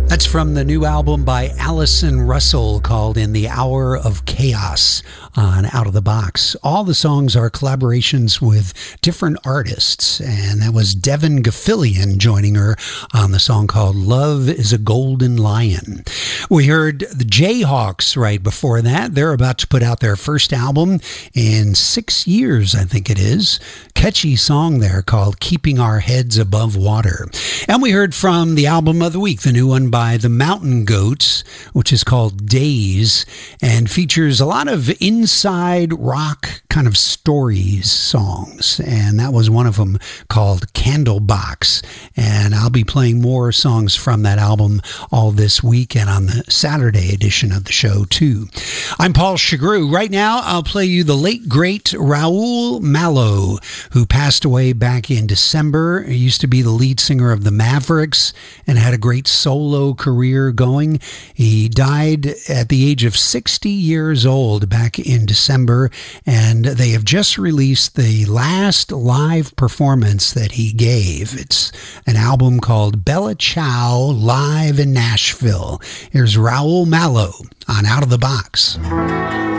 That's from the new album by Allison Russell called In the Hour of Chaos on Out of the Box. All the songs are collaborations with different artists, and that was Devin Gaffilian joining her on the song called Love is a Golden Lion. We heard the Jayhawks right before that. They're about to put out their first album in 6 years, I think it is. Catchy song there called Keeping Our Heads Above Water. And we heard from the album of the week, the new one by the Mountain Goats, which is called Days, and features a lot of inside rock kind of stories songs. And that was one of them called Candlebox. And I'll be playing more songs from that album all this week and on the Saturday edition of the show too. I'm Paul Chagru. Right now, I'll play you the late, great Raul Malo, who passed away back in December. He used to be the lead singer of the Mavericks and had a great solo career going. He died at the age of 60 years old back in December, and they have just released the last live performance that he gave. It's an album called Bella Ciao Live in Nashville. Here's Raul Malo on Out of the Box.